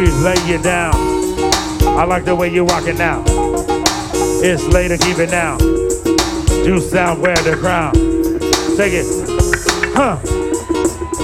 lay you down. I like the way you walking now. It's later, keep it now. Juice out, wear the crown. Take it. Huh.